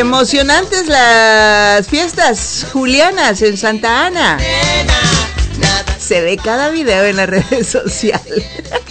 emocionantes las fiestas julianas en Santa Ana. Se ve cada video en las redes sociales.